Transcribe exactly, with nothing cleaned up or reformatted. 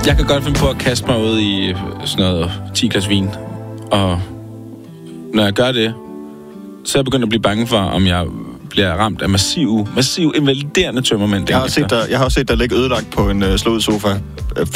Jeg kan godt finde på at kaste mig ud i sådan noget ti glas vin. Og når jeg gør det, så er jeg begyndt at blive bange for, om jeg bliver ramt af massiv, massiv invaliderende tømmermænd. Jeg har set dig, jeg har set dig ligge ødelagt på en uh, slået sofa.